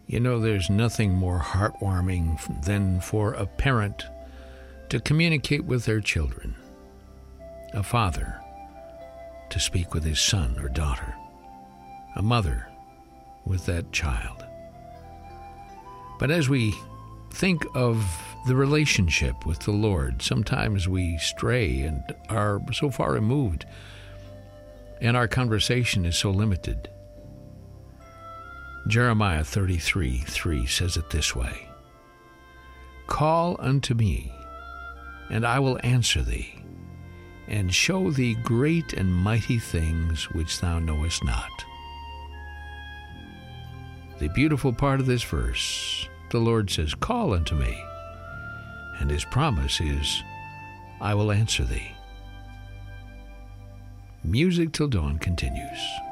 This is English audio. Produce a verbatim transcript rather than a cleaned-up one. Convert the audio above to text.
You know, there's nothing more heartwarming than for a parent to communicate with their children, a father to speak with his son or daughter, a mother with that child. But as we think of the relationship with the Lord, sometimes we stray and are so far removed, and our conversation is so limited. Jeremiah thirty-three three says it this way: "Call unto me, and I will answer thee, and show thee great and mighty things which thou knowest not." The beautiful part of this verse, the Lord says, "Call unto me," and his promise is, "I will answer thee." Music Till Dawn continues.